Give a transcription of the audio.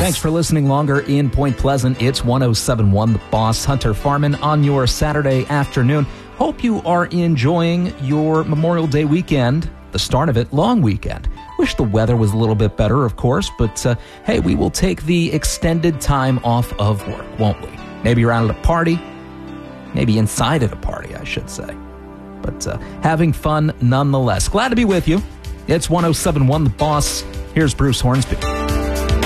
Thanks for listening longer in Point Pleasant. It's 107.1 The Boss, Hunter Farman on your Saturday afternoon. Hope you are enjoying your Memorial Day weekend, the start of it, long weekend. Wish the weather was a little bit better, of course, but hey, we will take the extended time off of work, won't we? Maybe you're out at a party, maybe inside at a party, I should say. But having fun nonetheless. Glad to be with you. It's 107.1 The Boss. Here's Bruce Hornsby.